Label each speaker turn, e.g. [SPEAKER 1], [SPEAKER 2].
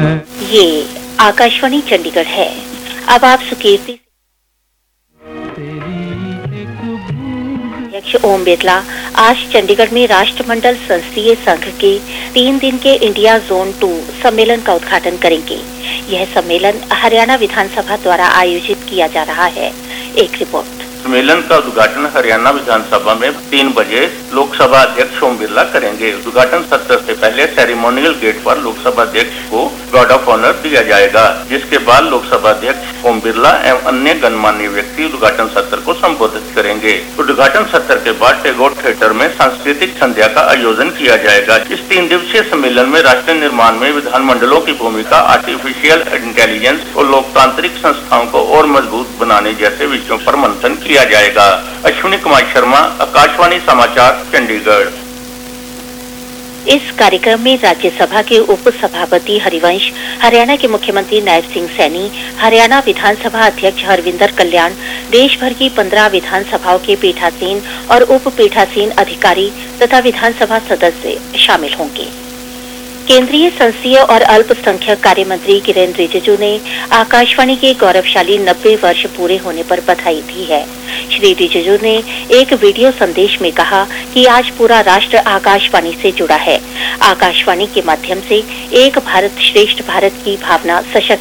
[SPEAKER 1] ये आकाशवाणी चंडीगढ़ है। अब आप सुकीर्ति अध्यक्ष ओम बिरला आज चंडीगढ़ में राष्ट्रमंडल संसदीय संघ के 3 दिन के इंडिया जोन 2 सम्मेलन का उद्घाटन करेंगे। यह सम्मेलन हरियाणा विधानसभा द्वारा आयोजित किया जा रहा है। एक रिपोर्ट।
[SPEAKER 2] सम्मेलन का उद्घाटन हरियाणा विधानसभा में 3 बजे लोकसभा अध्यक्ष ओम बिरला करेंगे। उद्घाटन सत्र से पहले सेरेमोनियल गेट पर लोकसभा अध्यक्ष को गार्ड ऑफ ऑनर दिया जाएगा, जिसके बाद लोकसभा अध्यक्ष ओम बिरला एवं अन्य गणमान्य व्यक्ति उद्घाटन सत्र को संबोधित करेंगे। उद्घाटन सत्र के बाद टैगोर थिएटर में सांस्कृतिक संध्या का आयोजन किया जाएगा। इस 3 दिवसीय सम्मेलन में राष्ट्र निर्माण में विधानमंडलों की भूमिका, आर्टिफिशियल इंटेलिजेंस और लोकतांत्रिक संस्थाओं को और मजबूत बनाने जैसे विषयों पर मंथन किया जाएगा। अश्विनी कुमार शर्मा, आकाशवाणी समाचार, चंडीगढ़।
[SPEAKER 1] इस कार्यक्रम में राज्यसभा के उप सभापति हरिवंश, हरियाणा के मुख्यमंत्री नायब सिंह सैनी, हरियाणा विधानसभा अध्यक्ष हरविंदर कल्याण, देश भर की 15 विधानसभाओं के पीठासीन और उप पीठासीन अधिकारी तथा विधानसभा सदस्य शामिल होंगे। केंद्रीय संसदीय और अल्पसंख्यक कार्य मंत्री किरेन रिजिजू ने आकाशवाणी के गौरवशाली 90 वर्ष पूरे होने पर बधाई दी है। श्री रिजिजू ने एक वीडियो संदेश में कहा कि आज पूरा राष्ट्र आकाशवाणी से जुड़ा है। आकाशवाणी के माध्यम से एक भारत श्रेष्ठ भारत की भावना सशक्त